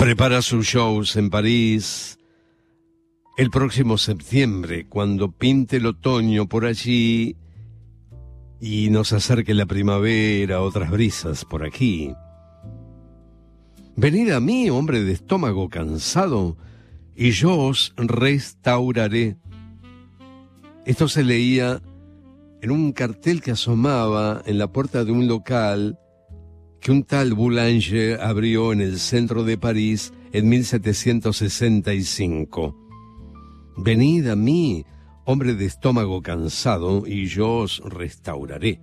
Prepara sus shows en París el próximo septiembre, cuando pinte el otoño por allí y nos acerque la primavera, otras brisas por aquí. Venid a mí, hombre de estómago cansado, y yo os restauraré. Esto se leía en un cartel que asomaba en la puerta de un local que un tal Boulanger abrió en el centro de París en 1765. Venid a mí, hombre de estómago cansado, y yo os restauraré.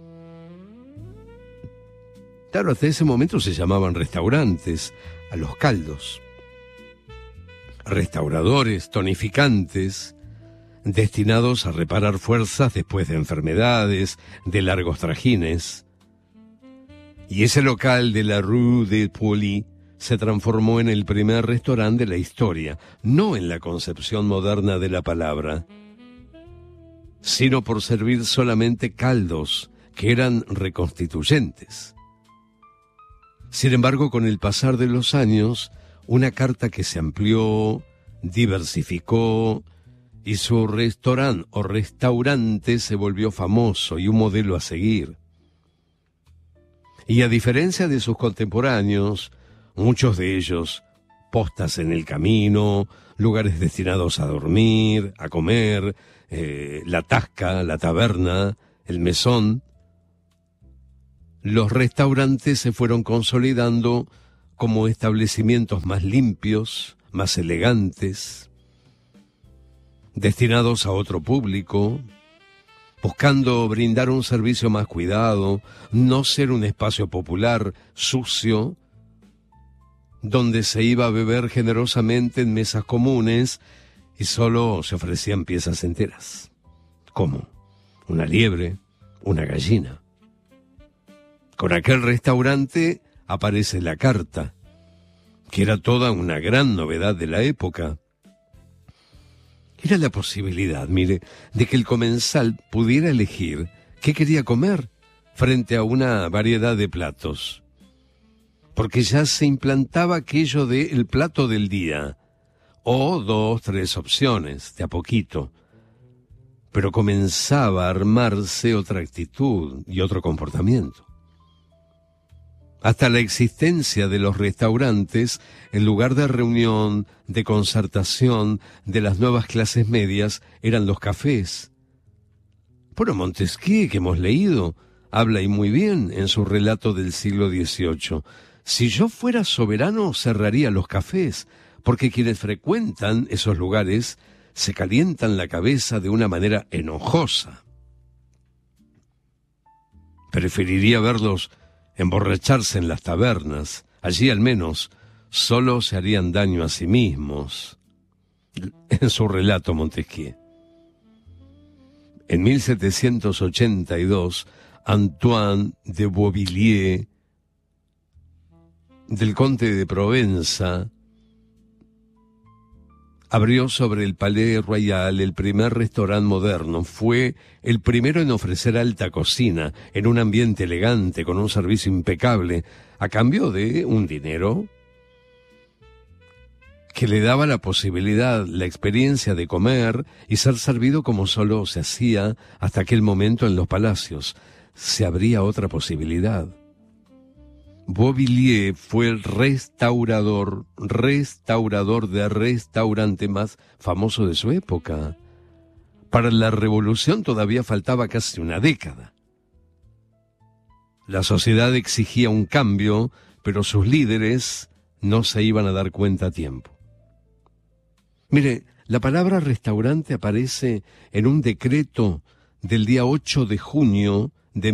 Claro, hasta ese momento se llamaban restaurantes a los caldos. Restauradores tonificantes, destinados a reparar fuerzas después de enfermedades, de largos trajines. Y ese local de la Rue de Poilly se transformó en el primer restaurante de la historia, no en la concepción moderna de la palabra, sino por servir solamente caldos que eran reconstituyentes. Sin embargo, con el pasar de los años, una carta que se amplió, diversificó, y su restaurante o restaurante se volvió famoso y un modelo a seguir. Y a diferencia de sus contemporáneos, muchos de ellos, postas en el camino, lugares destinados a dormir, a comer, la tasca, la taberna, el mesón, los restaurantes se fueron consolidando como establecimientos más limpios, más elegantes, destinados a otro público, buscando brindar un servicio más cuidado, no ser un espacio popular, sucio, donde se iba a beber generosamente en mesas comunes y solo se ofrecían piezas enteras. ¿Cómo? Una liebre, una gallina. Con aquel restaurante aparece la carta, que era toda una gran novedad de la época. Era la posibilidad, mire, de que el comensal pudiera elegir qué quería comer frente a una variedad de platos. Porque ya se implantaba aquello de el plato del día, o 2, 3 opciones, de a poquito. Pero comenzaba a armarse otra actitud y otro comportamiento. Hasta la existencia de los restaurantes, en lugar de reunión, de concertación de las nuevas clases medias, eran los cafés. Bueno, Montesquieu, que hemos leído, habla y muy bien en su relato del siglo XVIII. Si yo fuera soberano, cerraría los cafés, porque quienes frecuentan esos lugares se calientan la cabeza de una manera enojosa. Preferiría verlos emborracharse en las tabernas. Allí al menos solo se harían daño a sí mismos. En su relato Montesquieu. En 1782, Antoine de Beauvilliers, del conde de Provenza, abrió sobre el Palais Royal el primer restaurante moderno. Fue el primero en ofrecer alta cocina, en un ambiente elegante, con un servicio impecable, a cambio de un dinero que le daba la posibilidad, la experiencia de comer y ser servido como solo se hacía hasta aquel momento en los palacios. Se abría otra posibilidad. Beauvilliers fue el restaurador de restaurante más famoso de su época. Para la revolución todavía faltaba casi una década. La sociedad exigía un cambio, pero sus líderes no se iban a dar cuenta a tiempo. Mire, la palabra restaurante aparece en un decreto del día 8 de junio de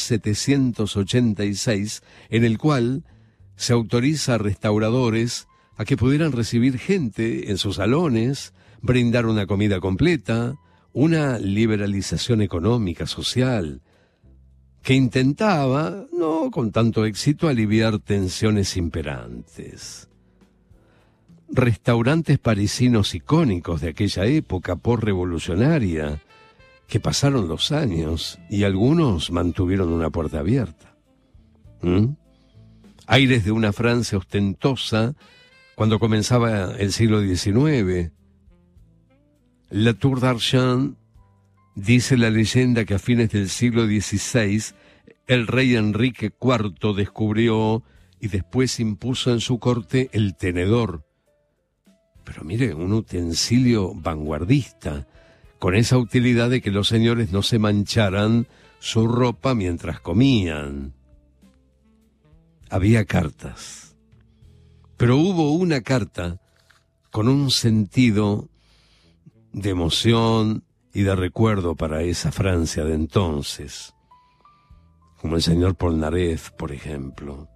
1786, en el cual se autoriza a restauradores a que pudieran recibir gente en sus salones, brindar una comida completa, una liberalización económica, social, que intentaba, no con tanto éxito, aliviar tensiones imperantes. Restaurantes parisinos icónicos de aquella época posrevolucionaria, que pasaron los años y algunos mantuvieron una puerta abierta. Aires de una Francia ostentosa cuando comenzaba el siglo XIX. La Tour d'Argent, dice la leyenda que a fines del siglo XVI, el rey Enrique IV descubrió y después impuso en su corte el tenedor. Pero mire, un utensilio vanguardista, con esa utilidad de que los señores no se mancharan su ropa mientras comían. Había cartas, pero hubo una carta con un sentido de emoción y de recuerdo para esa Francia de entonces, como el señor Polnareff, por ejemplo.